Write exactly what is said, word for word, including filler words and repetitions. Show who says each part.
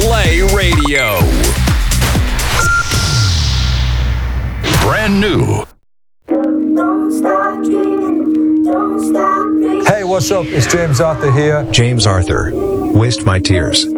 Speaker 1: Play Radio. Brand new.
Speaker 2: Hey, what's up? It's James Arthur here.
Speaker 3: James Arthur. Waste My Tears.